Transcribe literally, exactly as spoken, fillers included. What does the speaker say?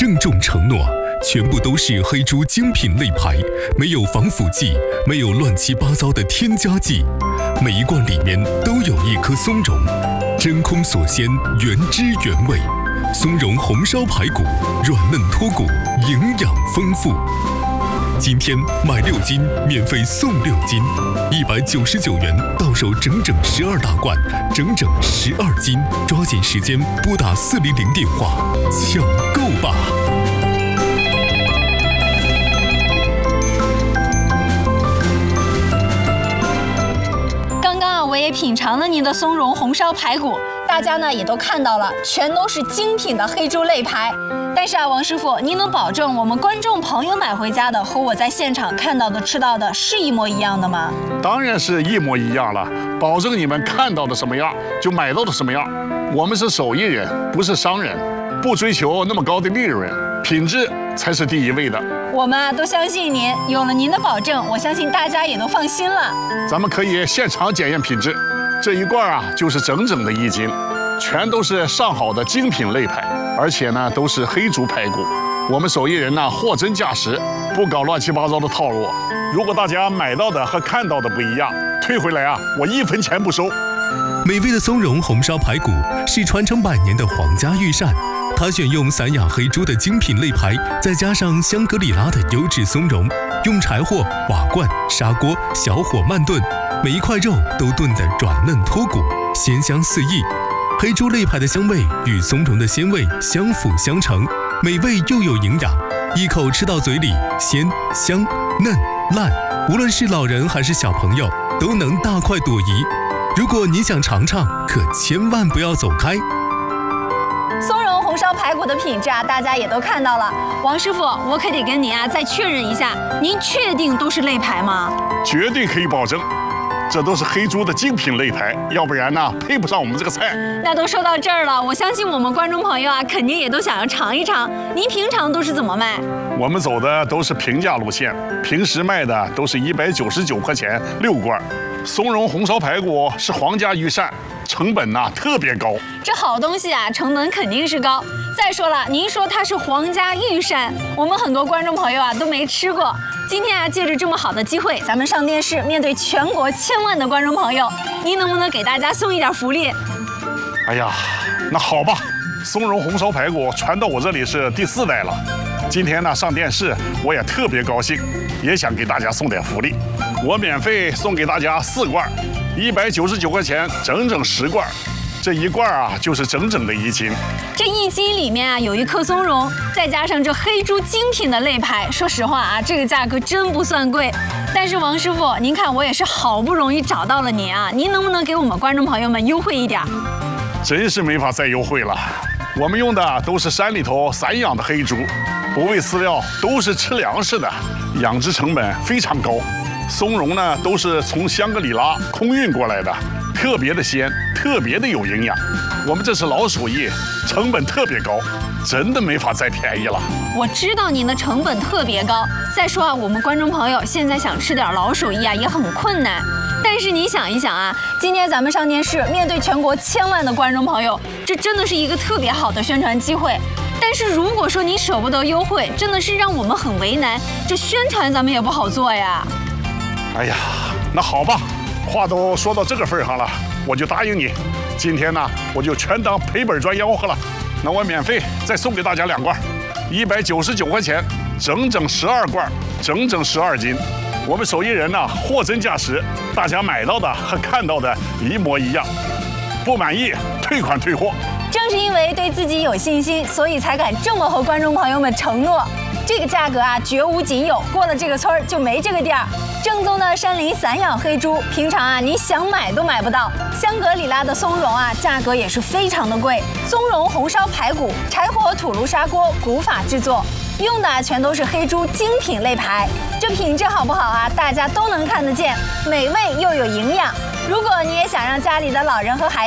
郑重承诺，全部都是黑猪精品肋排，没有防腐剂，没有乱七八糟的添加剂。每一罐里面都有一颗松茸，真空锁鲜，原汁原味。松茸红烧排骨，软嫩脱骨，营养丰富。今天买六斤免费送六斤，一百九十九元到手整整十二大罐，整整十二斤，抓紧时间拨打四零零电话抢购吧！ 刚刚啊，我也品尝了您的松茸红烧排骨，大家呢也都看到了，全都是精品的黑猪肋排。但是啊，王师傅，您能保证我们观众朋友买回家的和我在现场看到的、吃到的是一模一样的吗？ 当然是一模一样了，保证你们看到的什么样就买到的什么样。我们是手艺人，不是商人，不追求那么高的利润，品质才是第一位的。 我们啊都相信您，有了您的保证，我相信大家也都放心了。 咱们可以现场检验品质，这一罐啊就是整整的一斤，全都是上好的精品肋排。而且呢，都是黑猪排骨。我们手艺人呢，货真价实，不搞乱七八糟的套路。如果大家买到的和看到的不一样，退回来啊，我一分钱不收。 美味的松茸红烧排骨是传承百年的皇家御膳，它选用散养黑猪的精品肋排，再加上香格里拉的优质松茸，用柴火、瓦罐、砂锅小火慢炖，每一块肉都炖得软嫩脱骨，鲜香四溢。黑猪肋排的香味与松茸的鲜味相辅相成，美味又有营养，一口吃到嘴里鲜香嫩烂，无论是老人还是小朋友都能大快朵颐。如果你想尝尝，可千万不要走开。 松茸红烧排骨的品质啊，大家也都看到了。王师傅，我可得跟您啊再确认一下，您确定都是肋排吗？ 绝对可以保证。这都是黑猪的精品肋排，要不然呢，配不上我们这个菜。 那都说到这儿了，我相信我们观众朋友啊，肯定也都想要尝一尝。您平常都是怎么卖？ 我们走的都是平价路线，平时卖的都是一百九十九块钱六罐。松茸红烧排骨是皇家御膳，成本呢、啊、特别高。 这好东西啊，成本肯定是高。再说了，您说它是皇家御膳，我们很多观众朋友啊都没吃过。今天啊，借着这么好的机会，咱们上电视，面对全国千万的观众朋友，您能不能给大家送一点福利？ 哎呀，那好吧，松茸红烧排骨传到我这里是第四代了。今天呢上电视，我也特别高兴，也想给大家送点福利。我免费送给大家四罐，一百九十九块钱，整整十罐。这一罐啊，就是整整的一斤。 这一斤里面啊，有一颗松茸，再加上这黑猪精品的肋排。说实话啊，这个价格真不算贵。但是王师傅，您看我也是好不容易找到了您啊，您能不能给我们观众朋友们优惠一点？ 真是没法再优惠了。我们用的都是山里头散养的黑猪，不喂饲料，都是吃粮食的，养殖成本非常高。松茸呢，都是从香格里拉空运过来的。特别的鲜，特别的有营养。我们这是老手艺，成本特别高，真的没法再便宜了。 我知道您的成本特别高，再说啊，我们观众朋友现在想吃点老手艺啊，也很困难。但是你想一想啊，今天咱们上电视，面对全国千万的观众朋友，这真的是一个特别好的宣传机会。但是如果说你舍不得优惠，真的是让我们很为难，这宣传咱们也不好做呀。 哎呀，那好吧。话都说到这个份上了，我就答应你，今天呢我就全当赔本赚吆喝了。那我免费再送给大家两罐，一百九十九块钱，整整十二罐，整整十二斤。我们手艺人呢货真价实，大家买到的和看到的一模一样。不满意退款退货。 正是因为对自己有信心，所以才敢这么和观众朋友们承诺。这个价格啊，绝无仅有，过了这个村儿就没这个店儿。正宗的山林散养黑猪，平常啊你想买都买不到。香格里拉的松茸啊，价格也是非常的贵。松茸红烧排骨，柴火土炉砂锅，古法制作，用的全都是黑猪精品肋排。这品质好不好啊？大家都能看得见，美味又有营养。如果你也想让家里的老人和孩子